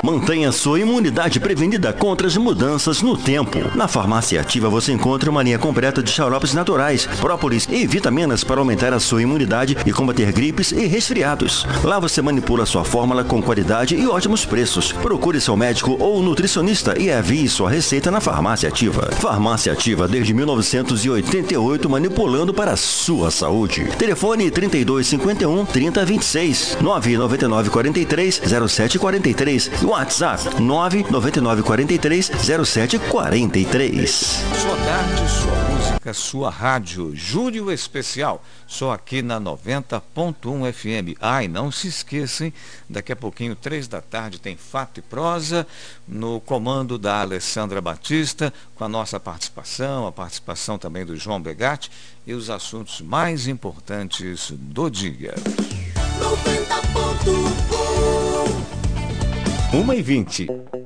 Mantenha sua imunidade prevenida contra as mudanças no tempo. Na Farmácia Ativa você encontra uma linha completa de xaropes naturais, própolis e vitaminas para aumentar a sua imunidade e combater gripes e resfriados. Lá você manipula sua fórmula com qualidade e ótimos preços. Procure seu médico ou nutricionista e envie sua receita na Farmácia Ativa. Farmácia Ativa desde 1988, manipulando para a sua saúde. Telefone 3251 3026 999 43 0743 e WhatsApp 999 43 0743. Sua tarde, sua música, sua rádio. Júlio Especial, só aqui na 90.1 FM. E não se esqueçam, daqui a pouquinho, 3 da tarde, tem Fato e Prosa, no comando da Alessandra Batista, com a nossa participação, a participação também do João Begatti e os assuntos mais importantes do dia. 90.1 1h20.